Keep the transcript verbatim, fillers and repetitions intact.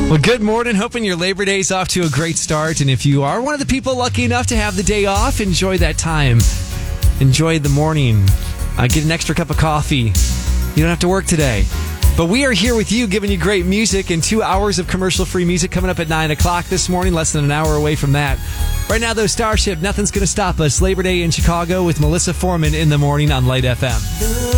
Well, good morning. Hoping your Labor Day's off to a great start. And if you are one of the people lucky enough to have the day off, enjoy that time. Enjoy the morning. Uh, get an extra cup of coffee. You don't have to work today. But we are here with you, giving you great music and two hours of commercial-free music coming up at nine o'clock this morning, less than an hour away from that. Right now, though, Starship, Nothing's Gonna Stop Us. Labor Day in Chicago with Melissa Foreman in the morning on Light F M.